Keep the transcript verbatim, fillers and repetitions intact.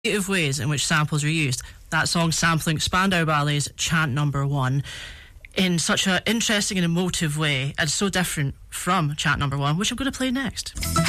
creative ways in which samples are used. That song sampling Spandau Ballet's Chant Number One in such an interesting and emotive way, and so different from Chant Number One, which I'm going to play next.